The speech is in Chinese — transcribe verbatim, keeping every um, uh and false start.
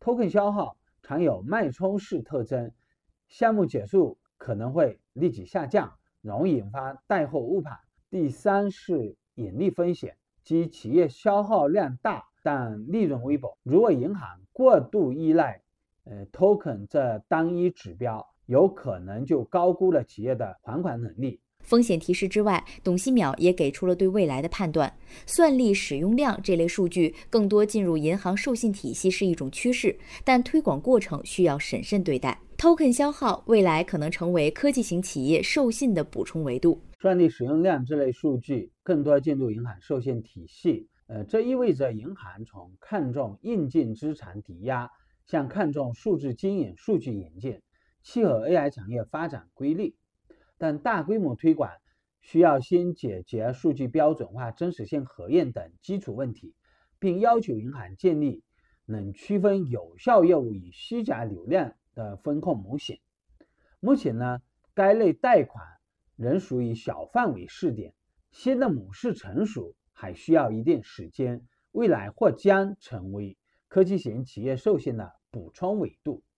token 消耗常有脉冲式特征，项目结束可能会立即下降，容易引发贷后误判。第三是盈利风险，即企业消耗量大但利润微薄。如果银行过度依赖呃 token 这单一指标，有可能就高估了企业的还款能力。 风险提示之外，董希淼也给出了对未来的判断。算力使用量这类数据更多进入银行授信体系是一种趋势，但推广过程需要审慎对待。token 消耗未来可能成为科技型企业授信的补充维度。 算力使用量这类数据更多进入银行授信体系，呃，这意味着银行从看重硬件资产抵押向看重数字经营数据引进，契合 A I 产业发展规律。但大规模推广需要先解决数据标准化、真实性核验等基础问题，并要求银行建立能区分有效业务与虚假流量的风控模型。目前呢，该类贷款仍属于小范围试点，新的模式成熟还需要一定时间，未来或将成为科技型企业授信的补充维度。